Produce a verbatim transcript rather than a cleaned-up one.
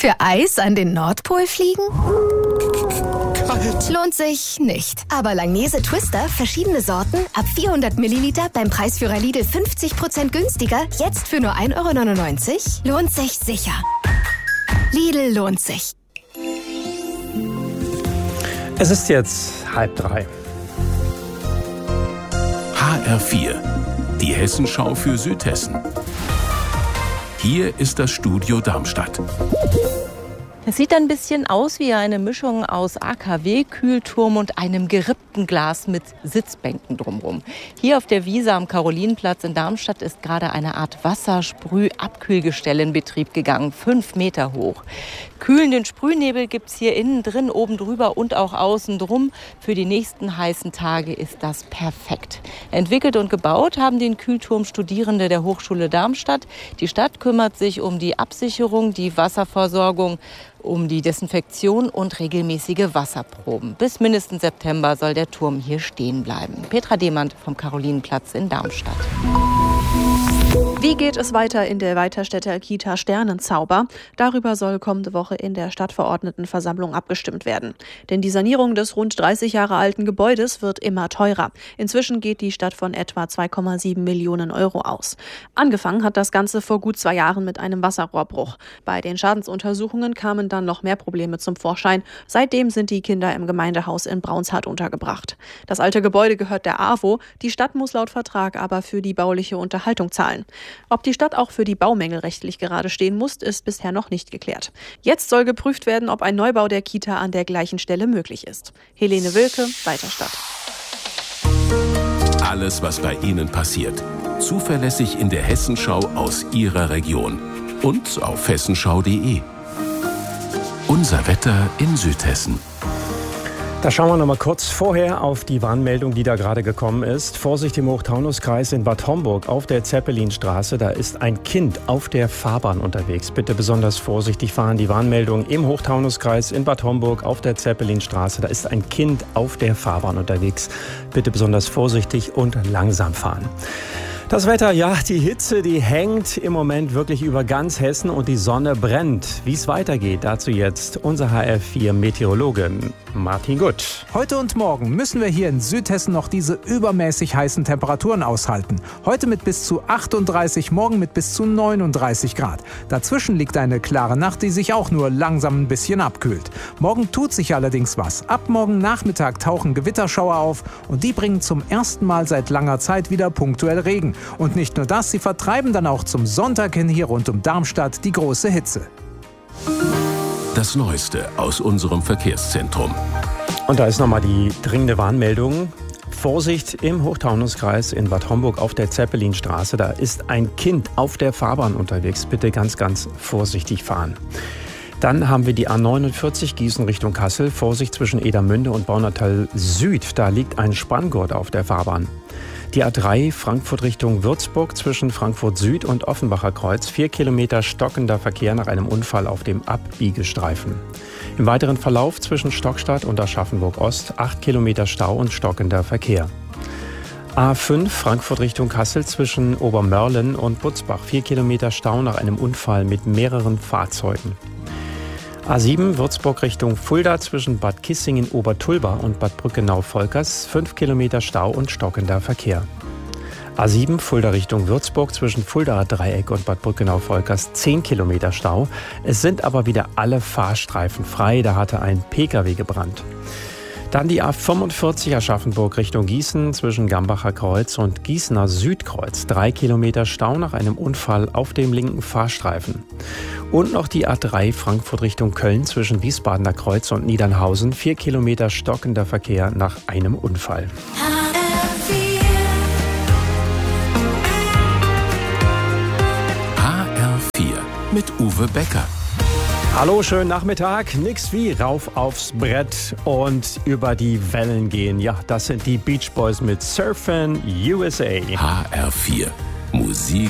Für Eis an den Nordpol fliegen? Kalt. Lohnt sich nicht. Aber Langnese Twister, verschiedene Sorten, ab vierhundert Milliliter beim Preisführer Lidl fünfzig Prozent günstiger, jetzt für nur ein Euro neunundneunzig, lohnt sich sicher. Lidl lohnt sich. Es ist jetzt halb drei. H R vier, die Hessenschau für Südhessen. Hier ist das Studio Darmstadt. Es sieht ein bisschen aus wie eine Mischung aus A K W-Kühlturm und einem gerippten Glas mit Sitzbänken drumherum. Hier auf der Wiese am Karolinenplatz in Darmstadt ist gerade eine Art Wassersprüh-Abkühlgestell in Betrieb gegangen, fünf Meter hoch. Kühlenden Sprühnebel gibt es hier innen drin, oben drüber und auch außen drum. Für die nächsten heißen Tage ist das perfekt. Entwickelt und gebaut haben den Kühlturm Studierende der Hochschule Darmstadt. Die Stadt kümmert sich um die Absicherung, die Wasserversorgung, um die Desinfektion und regelmäßige Wasserproben. Bis mindestens September soll der Turm hier stehen bleiben. Petra Demand vom Karolinenplatz in Darmstadt. Wie geht es weiter in der Weiterstädter Kita Sternenzauber? Darüber soll kommende Woche in der Stadtverordnetenversammlung abgestimmt werden. Denn die Sanierung des rund dreißig Jahre alten Gebäudes wird immer teurer. Inzwischen geht die Stadt von etwa zwei Komma sieben Millionen Euro aus. Angefangen hat das Ganze vor gut zwei Jahren mit einem Wasserrohrbruch. Bei den Schadensuntersuchungen kamen dann noch mehr Probleme zum Vorschein. Seitdem sind die Kinder im Gemeindehaus in Braunshardt untergebracht. Das alte Gebäude gehört der A W O. Die Stadt muss laut Vertrag aber für die bauliche Unterhaltung zahlen. Ob die Stadt auch für die Baumängel rechtlich gerade stehen muss, ist bisher noch nicht geklärt. Jetzt soll geprüft werden, ob ein Neubau der Kita an der gleichen Stelle möglich ist. Helene Wilke, Weiterstadt. Alles, was bei Ihnen passiert. Zuverlässig in der Hessenschau aus Ihrer Region. Und auf hessenschau punkt de. Unser Wetter in Südhessen. Da schauen wir noch mal kurz vorher auf die Warnmeldung, die da gerade gekommen ist. Vorsicht im Hochtaunuskreis in Bad Homburg auf der Zeppelinstraße. Da ist ein Kind auf der Fahrbahn unterwegs. Bitte besonders vorsichtig fahren. Die Warnmeldung im Hochtaunuskreis in Bad Homburg auf der Zeppelinstraße. Da ist ein Kind auf der Fahrbahn unterwegs. Bitte besonders vorsichtig und langsam fahren. Das Wetter, ja, die Hitze, die hängt im Moment wirklich über ganz Hessen und die Sonne brennt. Wie es weitergeht, dazu jetzt unser H R vier Meteorologe Martin Gutt. Heute und morgen müssen wir hier in Südhessen noch diese übermäßig heißen Temperaturen aushalten. Heute mit bis zu achtunddreißig, morgen mit bis zu neununddreißig Grad. Dazwischen liegt eine klare Nacht, die sich auch nur langsam ein bisschen abkühlt. Morgen tut sich allerdings was. Ab morgen Nachmittag tauchen Gewitterschauer auf und die bringen zum ersten Mal seit langer Zeit wieder punktuell Regen. Und nicht nur das, sie vertreiben dann auch zum Sonntag hin hier rund um Darmstadt die große Hitze. Das Neueste aus unserem Verkehrszentrum. Und da ist nochmal die dringende Warnmeldung. Vorsicht im Hochtaunuskreis in Bad Homburg auf der Zeppelinstraße. Da ist ein Kind auf der Fahrbahn unterwegs. Bitte ganz, ganz vorsichtig fahren. Dann haben wir die A neunundvierzig Gießen Richtung Kassel. Vorsicht zwischen Edermünde und Baunatal Süd. Da liegt ein Spanngurt auf der Fahrbahn. Die A drei Frankfurt Richtung Würzburg zwischen Frankfurt Süd und Offenbacher Kreuz. Vier Kilometer stockender Verkehr nach einem Unfall auf dem Abbiegestreifen. Im weiteren Verlauf zwischen Stockstadt und Aschaffenburg Ost. Acht Kilometer Stau und stockender Verkehr. A fünf Frankfurt Richtung Kassel zwischen Obermörlen und Butzbach. Vier Kilometer Stau nach einem Unfall mit mehreren Fahrzeugen. A sieben Würzburg Richtung Fulda zwischen Bad Kissingen Obertulba und Bad Brückenau-Volkers. Fünf Kilometer Stau und stockender Verkehr. A sieben Fulda Richtung Würzburg zwischen Fuldaer Dreieck und Bad Brückenau-Volkers. Zehn Kilometer Stau. Es sind aber wieder alle Fahrstreifen frei. Da hatte ein Pkw gebrannt. Dann die A fünfundvierzig Aschaffenburg Richtung Gießen zwischen Gambacher Kreuz und Gießener Südkreuz. Drei Kilometer Stau nach einem Unfall auf dem linken Fahrstreifen. Und noch die A drei Frankfurt Richtung Köln zwischen Wiesbadener Kreuz und Niedernhausen. Vier Kilometer stockender Verkehr nach einem Unfall. H R vier mit Uwe Becker. Hallo, schönen Nachmittag. Nix wie rauf aufs Brett und über die Wellen gehen. Ja, das sind die Beach Boys mit Surfin' U S A. H R vier Musik